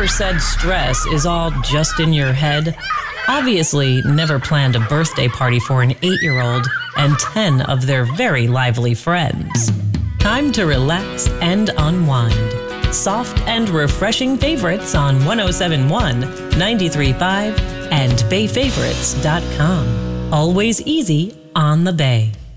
said stress is all just in your head, obviously never planned a birthday party for an 8-year-old and 10 of their very lively friends. Time to relax and unwind. Soft and refreshing favorites on 107.1, 93.5, and BayFavorites.com. Always easy on the Bay.